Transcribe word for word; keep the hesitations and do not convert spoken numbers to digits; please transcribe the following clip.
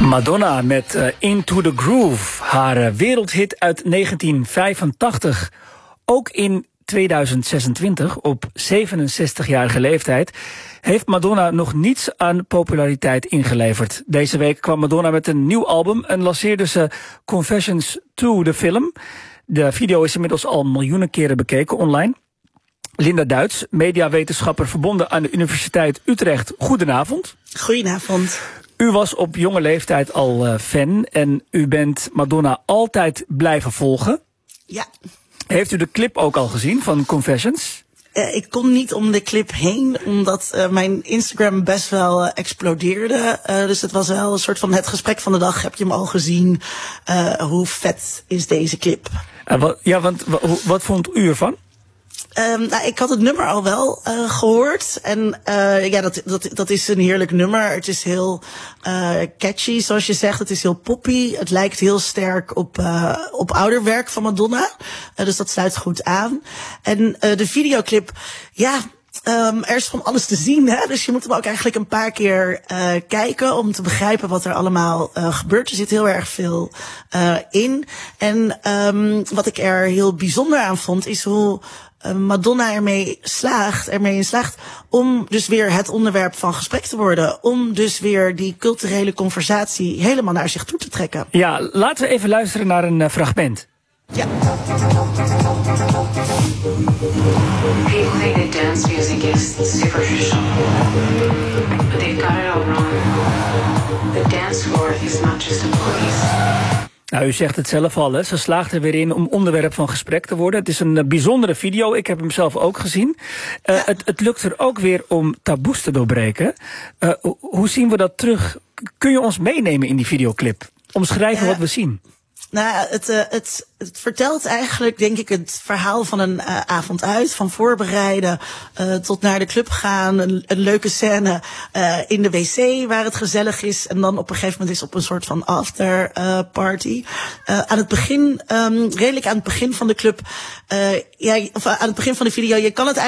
Madonna met uh, Into the Groove, haar uh, wereldhit uit negentien vijfentachtig. Ook in tweeduizend zesentwintig, op zevenenzestigjarige leeftijd, heeft Madonna nog niets aan populariteit ingeleverd. Deze week kwam Madonna met een nieuw album en lanceerde ze Confessions two, de film. De video is inmiddels al miljoenen keren bekeken online. Linda Duits, mediawetenschapper verbonden aan de Universiteit Utrecht. Goedenavond. Goedenavond. U was op jonge leeftijd al uh, fan en u bent Madonna altijd blijven volgen. Ja. Heeft u de clip ook al gezien van Confessions? Uh, ik kon niet om de clip heen, omdat uh, mijn Instagram best wel uh, explodeerde. Uh, dus het was wel een soort van het gesprek van de dag. Heb je hem al gezien? Uh, hoe vet is deze clip? Uh, wat, ja, want w- wat vond u ervan? Um, nou, ik had het nummer al wel uh, gehoord. En uh, ja, dat, dat, dat is een heerlijk nummer. Het is heel uh, catchy, zoals je zegt. Het is heel poppy. Het lijkt heel sterk op, uh, op ouder werk van Madonna. Uh, dus dat sluit goed aan. En uh, de videoclip, ja... Um, er is van alles te zien, hè? Dus je moet hem ook eigenlijk een paar keer uh, kijken om te begrijpen wat er allemaal uh, gebeurt. Er zit heel erg veel uh, in. En um, wat ik er heel bijzonder aan vond, is hoe uh, Madonna ermee slaagt, ermee in slaagt om dus weer het onderwerp van gesprek te worden. Om dus weer die culturele conversatie helemaal naar zich toe te trekken. Ja, laten we even luisteren naar een uh, fragment. Ja. People think that dance music is superficial, but they've got it all wrong. The dance floor is not just a place. Nou, u zegt het zelf al, hè. Ze slaagt er weer in om onderwerp van gesprek te worden. Het is een uh, bijzondere video, ik heb hem zelf ook gezien. Uh, ja. het, het lukt er ook weer om taboes te doorbreken. Uh, hoe zien we dat terug? Kun je ons meenemen in die videoclip? Omschrijven ja. wat we zien. Nou, het, uh, het, het vertelt eigenlijk, denk ik, het verhaal van een uh, avond uit. Van voorbereiden uh, tot naar de club gaan. Een, een leuke scène uh, in de wc waar het gezellig is. En dan op een gegeven moment is op een soort van after uh, party. Uh, aan het begin, um, redelijk aan het begin van de club. Uh, ja, of aan het begin van de video, je kan het